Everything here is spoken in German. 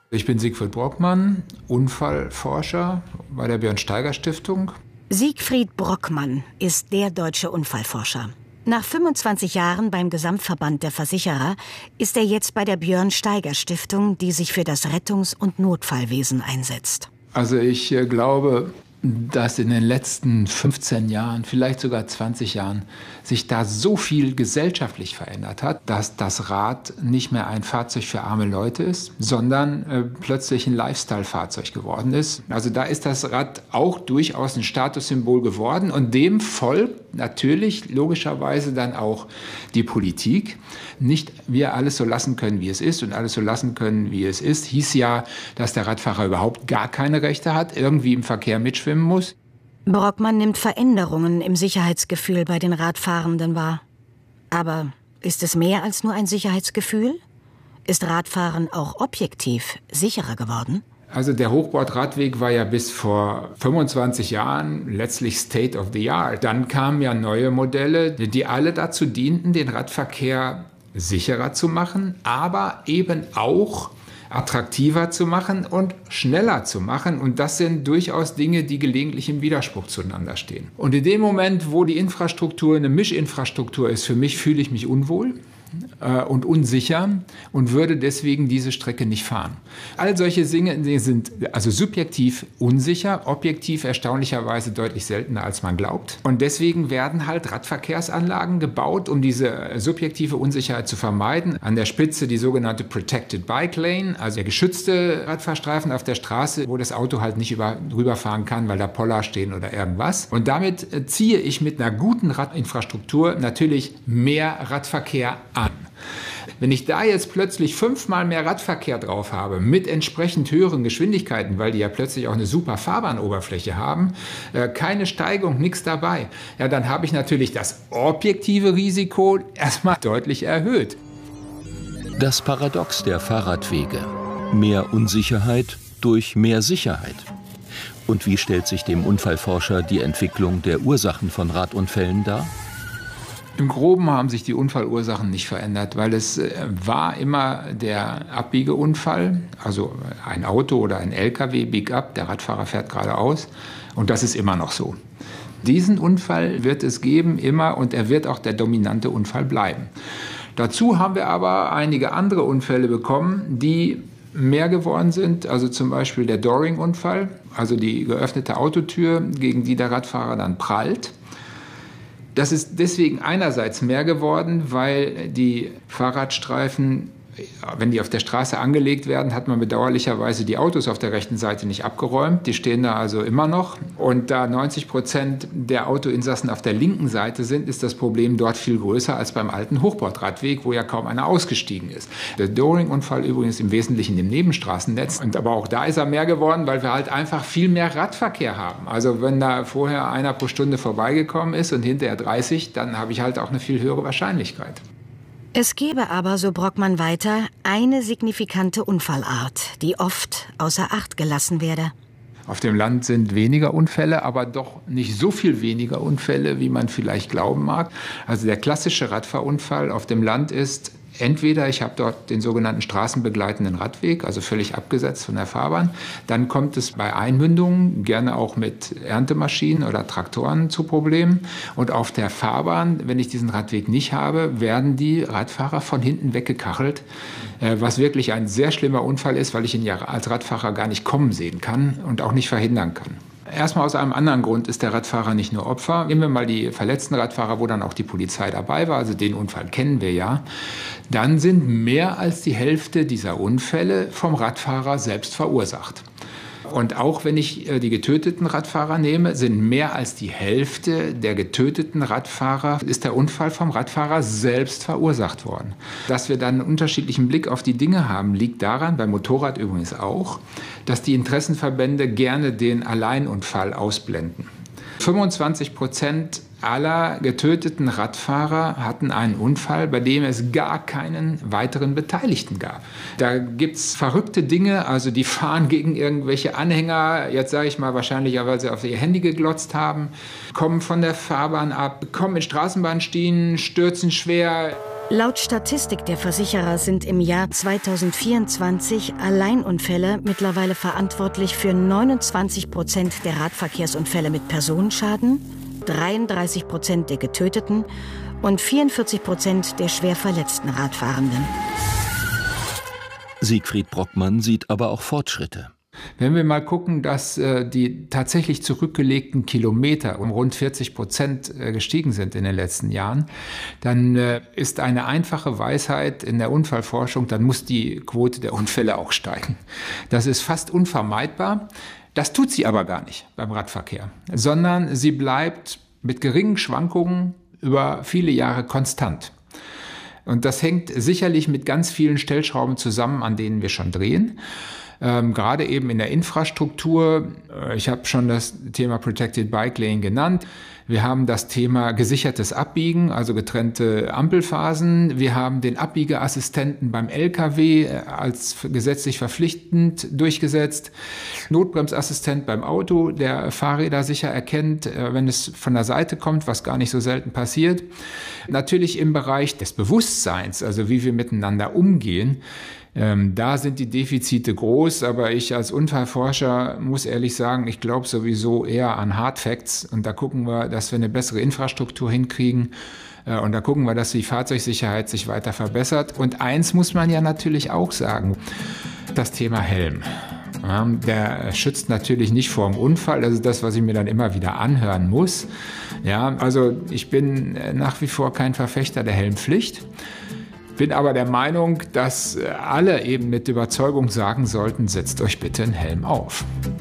Ich bin Siegfried Brockmann, Unfallforscher bei der Björn-Steiger-Stiftung. Siegfried Brockmann ist der deutsche Unfallforscher. Nach 25 Jahren beim Gesamtverband der Versicherer ist er jetzt bei der Björn-Steiger-Stiftung, die sich für das Rettungs- und Notfallwesen einsetzt. Also ich glaube, dass in den letzten 15 Jahren, vielleicht sogar 20 Jahren, sich da so viel gesellschaftlich verändert hat, dass das Rad nicht mehr ein Fahrzeug für arme Leute ist, sondern plötzlich ein Lifestyle-Fahrzeug geworden ist. Also da ist das Rad auch durchaus ein Statussymbol geworden und dem folgt natürlich logischerweise dann auch die Politik. Nicht wir alles so lassen können, wie es ist und alles so lassen können, wie es ist, hieß ja, dass der Radfahrer überhaupt gar keine Rechte hat, irgendwie im Verkehr mitschwimmen muss. Brockmann nimmt Veränderungen im Sicherheitsgefühl bei den Radfahrenden wahr. Aber ist es mehr als nur ein Sicherheitsgefühl? Ist Radfahren auch objektiv sicherer geworden? Also der Hochbordradweg war ja bis vor 25 Jahren letztlich State of the Art. Dann kamen ja neue Modelle, die alle dazu dienten, den Radverkehr sicherer zu machen, aber eben auch attraktiver zu machen und schneller zu machen. Und das sind durchaus Dinge, die gelegentlich im Widerspruch zueinander stehen. Und in dem Moment, wo die Infrastruktur eine Mischinfrastruktur ist, für mich fühle ich mich unwohl und unsicher und würde deswegen diese Strecke nicht fahren. All solche Dinge sind also subjektiv unsicher, objektiv erstaunlicherweise deutlich seltener, als man glaubt. Und deswegen werden halt Radverkehrsanlagen gebaut, um diese subjektive Unsicherheit zu vermeiden. An der Spitze die sogenannte Protected Bike Lane, also der geschützte Radfahrstreifen auf der Straße, wo das Auto halt nicht rüberfahren kann, weil da Poller stehen oder irgendwas. Und damit ziehe ich mit einer guten Radinfrastruktur natürlich mehr Radverkehr an. Wenn ich da jetzt plötzlich 5-mal mehr Radverkehr drauf habe, mit entsprechend höheren Geschwindigkeiten, weil die ja plötzlich auch eine super Fahrbahnoberfläche haben, keine Steigung, nichts dabei, ja, dann habe ich natürlich das objektive Risiko erstmal deutlich erhöht. Das Paradox der Fahrradwege. Mehr Unsicherheit durch mehr Sicherheit. Und wie stellt sich dem Unfallforscher die Entwicklung der Ursachen von Radunfällen dar? Im Groben haben sich die Unfallursachen nicht verändert, weil es war immer der Abbiegeunfall, also ein Auto oder ein LKW biegt ab, der Radfahrer fährt geradeaus und das ist immer noch so. Diesen Unfall wird es geben immer und er wird auch der dominante Unfall bleiben. Dazu haben wir aber einige andere Unfälle bekommen, die mehr geworden sind, also zum Beispiel der Doring-Unfall, also die geöffnete Autotür, gegen die der Radfahrer dann prallt. Das ist deswegen einerseits mehr geworden, weil die Fahrradstreifen, wenn die auf der Straße angelegt werden, hat man bedauerlicherweise die Autos auf der rechten Seite nicht abgeräumt. Die stehen da also immer noch. Und da 90% der Autoinsassen auf der linken Seite sind, ist das Problem dort viel größer als beim alten Hochbordradweg, wo ja kaum einer ausgestiegen ist. Der Doring-Unfall übrigens im Wesentlichen im Nebenstraßennetz. Aber auch da ist er mehr geworden, weil wir halt einfach viel mehr Radverkehr haben. Also wenn da vorher einer pro Stunde vorbeigekommen ist und hinterher 30, dann habe ich halt auch eine viel höhere Wahrscheinlichkeit. Es gäbe aber, so Brockmann weiter, eine signifikante Unfallart, die oft außer Acht gelassen werde. Auf dem Land sind weniger Unfälle, aber doch nicht so viel weniger Unfälle, wie man vielleicht glauben mag. Also der klassische Radfahrunfall auf dem Land ist entweder, ich habe dort den sogenannten straßenbegleitenden Radweg, also völlig abgesetzt von der Fahrbahn. Dann kommt es bei Einmündungen, gerne auch mit Erntemaschinen oder Traktoren zu Problemen. Und auf der Fahrbahn, wenn ich diesen Radweg nicht habe, werden die Radfahrer von hinten weggekachelt, was wirklich ein sehr schlimmer Unfall ist, weil ich ihn ja als Radfahrer gar nicht kommen sehen kann und auch nicht verhindern kann. Erstmal aus einem anderen Grund ist der Radfahrer nicht nur Opfer. Nehmen wir mal die verletzten Radfahrer, wo dann auch die Polizei dabei war, also den Unfall kennen wir ja. Dann sind mehr als die Hälfte dieser Unfälle vom Radfahrer selbst verursacht. Und auch wenn ich die getöteten Radfahrer nehme, sind mehr als die Hälfte der getöteten Radfahrer, ist der Unfall vom Radfahrer selbst verursacht worden. Dass wir dann einen unterschiedlichen Blick auf die Dinge haben, liegt daran, beim Motorrad übrigens auch, dass die Interessenverbände gerne den Alleinunfall ausblenden. 25% aller getöteten Radfahrer hatten einen Unfall, bei dem es gar keinen weiteren Beteiligten gab. Da gibt es verrückte Dinge, also die fahren gegen irgendwelche Anhänger, jetzt sage ich mal wahrscheinlich, weil sie auf ihr Handy geglotzt haben, kommen von der Fahrbahn ab, kommen in Straßenbahnstiegen, stürzen schwer. Laut Statistik der Versicherer sind im Jahr 2024 Alleinunfälle mittlerweile verantwortlich für 29% der Radverkehrsunfälle mit Personenschaden, 33% der Getöteten und 44% der schwer verletzten Radfahrenden. Siegfried Brockmann sieht aber auch Fortschritte. Wenn wir mal gucken, dass die tatsächlich zurückgelegten Kilometer um rund 40% gestiegen sind in den letzten Jahren, dann ist eine einfache Weisheit in der Unfallforschung, dann muss die Quote der Unfälle auch steigen. Das ist fast unvermeidbar. Das tut sie aber gar nicht beim Radverkehr, sondern sie bleibt mit geringen Schwankungen über viele Jahre konstant. Und das hängt sicherlich mit ganz vielen Stellschrauben zusammen, an denen wir schon drehen. Gerade eben in der Infrastruktur. Ich habe schon das Thema Protected Bike Lane genannt. Wir haben das Thema gesichertes Abbiegen, also getrennte Ampelphasen. Wir haben den Abbiegeassistenten beim LKW als gesetzlich verpflichtend durchgesetzt. Notbremsassistent beim Auto, der Fahrräder sicher erkennt, wenn es von der Seite kommt, was gar nicht so selten passiert. Natürlich im Bereich des Bewusstseins, also wie wir miteinander umgehen. Da sind die Defizite groß, aber ich als Unfallforscher muss ehrlich sagen, ich glaube sowieso eher an Hard Facts. Und da gucken wir, dass wir eine bessere Infrastruktur hinkriegen. Und da gucken wir, dass die Fahrzeugsicherheit sich weiter verbessert. Und eins muss man ja natürlich auch sagen, das Thema Helm. Ja, der schützt natürlich nicht vor dem Unfall. Das ist das, was ich mir dann immer wieder anhören muss. Ja, also ich bin nach wie vor kein Verfechter der Helmpflicht. Bin aber der Meinung, dass alle eben mit Überzeugung sagen sollten, setzt euch bitte einen Helm auf.